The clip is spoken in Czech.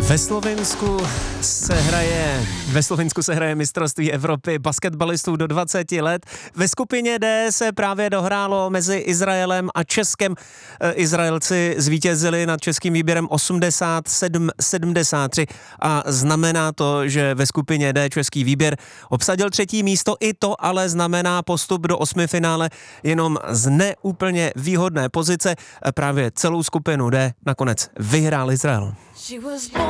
Ve Slovinsku se hraje mistrovství Evropy basketbalistů do 20 let. Ve skupině D se právě dohrálo mezi Izraelem a Českem. Izraelci zvítězili nad českým výběrem 87-73 a znamená to, že ve skupině D český výběr obsadil 3. místo. I to ale znamená postup do 8finále jenom z neúplně výhodné pozice. Právě celou skupinu D nakonec vyhrál Izrael.